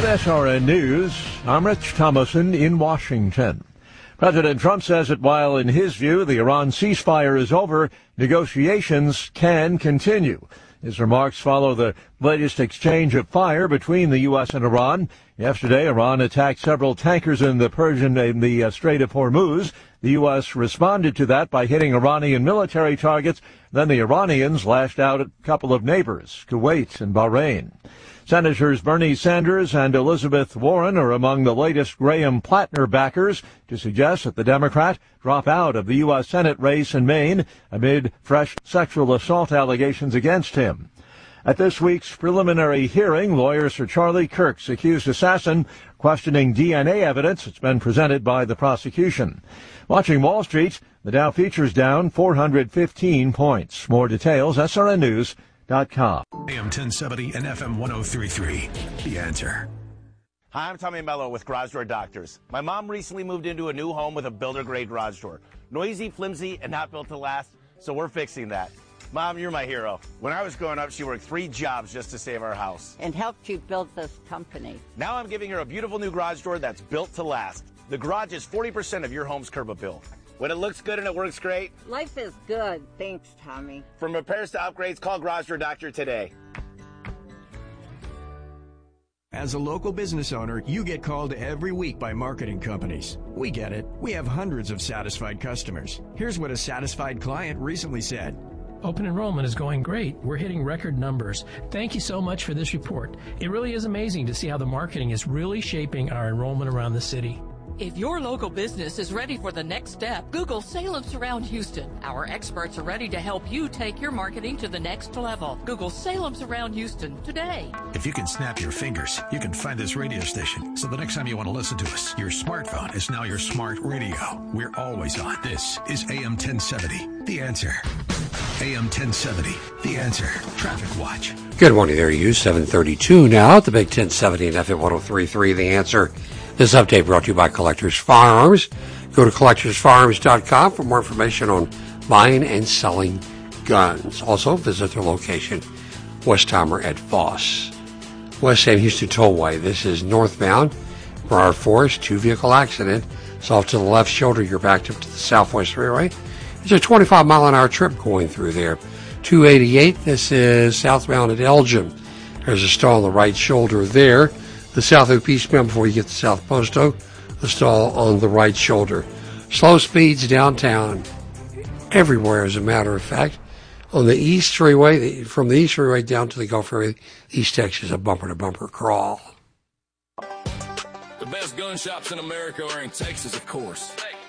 SRN News, I'm Rich Thomason in Washington. President Trump says that while in his view the Iran ceasefire is over, negotiations can continue. His remarks follow the latest exchange of fire between the U.S. and Iran. Yesterday, Iran attacked several tankers in the Strait of Hormuz. The U.S. responded to that by hitting Iranian military targets. Then the Iranians lashed out at a couple of neighbors, Kuwait and Bahrain. Senators Bernie Sanders and Elizabeth Warren are among the latest Graham Plattner backers to suggest that the Democrat drop out of the U.S. Senate race in Maine amid fresh sexual assault allegations against him. At this week's preliminary hearing, lawyers for Charlie Kirk's accused assassin questioning DNA evidence that's been presented by the prosecution. Watching Wall Street, the Dow futures down 415 points. More details, srnnews.com. AM 1070 and FM 1033. The Answer. Hi, I'm Tommy Mello with Garage Door Doctors. My mom recently moved into a new home with a builder-grade garage door. Noisy, flimsy, and not built to last, so we're fixing that. Mom, you're my hero. When I was growing up, she worked 3 jobs just to save our house. And helped you build this company. Now I'm giving her a beautiful new garage door that's built to last. The garage is 40% of your home's curb appeal. When it looks good and it works great. Life is good. Thanks, Tommy. From repairs to upgrades, call Garage Door Doctor today. As a local business owner, you get called every week by marketing companies. We get it. We have hundreds of satisfied customers. Here's what a satisfied client recently said. Open enrollment is going great. We're hitting record numbers. Thank you so much for this report. It really is amazing to see how the marketing is really shaping our enrollment around the city. If your local business is ready for the next step, Google Salem Surround Houston. Our experts are ready to help you take your marketing to the next level. Google Salem Surround Houston today. If you can snap your fingers, you can find this radio station. So the next time you want to listen to us, your smartphone is now your smart radio. We're always on. This is AM 1070. The Answer. AM 1070. The Answer. Traffic Watch. Good morning there, you. 7:32 now at the Big 1070 and FM 1033. The Answer. This update brought to you by Collectors Firearms. Go to collectorsfirearms.com for more information on buying and selling guns. Also, visit their location, Westheimer at Voss. West Sam Houston Tollway. This is northbound, Briar Forest, 2-vehicle accident. It's off to the left shoulder. You're backed up to the Southwest Freeway. It's a 25-mile-an-hour trip going through there. 288, this is southbound at Elgin. There's a stall on the right shoulder there. The South Loop eastbound before you get to South Posto, the stall on the right shoulder. Slow speeds downtown, everywhere as a matter of fact. On the East Freeway, from the East Freeway down to the Gulf Freeway, East Texas, a bumper-to-bumper crawl. The best gun shops in America are in Texas, of course.